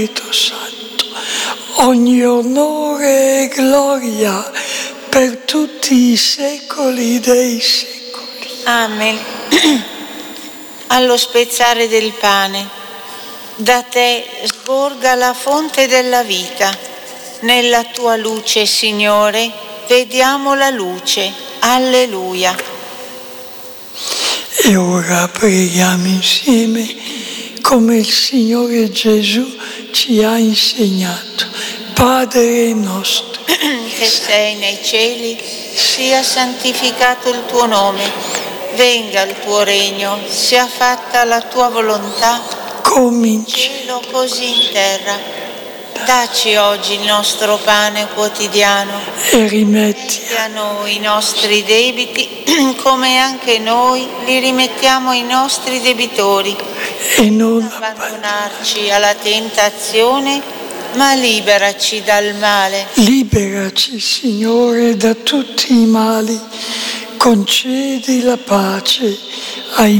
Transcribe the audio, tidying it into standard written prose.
Spirito Santo, ogni onore e gloria per tutti i secoli dei secoli. Amen. Allo spezzare del pane, da te sgorga la fonte della vita. Nella tua luce, Signore, vediamo la luce. Alleluia. E ora preghiamo insieme come il Signore Gesù ci ha insegnato. Padre nostro, che sei nei cieli, sia santificato il tuo nome. Venga il tuo regno, sia fatta la tua volontà, come in in cielo così in terra. Dacci oggi il nostro pane quotidiano e rimetti a noi i nostri debiti, come anche noi li rimettiamo ai nostri debitori. e non Abbandonarci alla tentazione, ma liberaci dal male. liberaci, Signore, da tutti i mali. Concedi la pace ai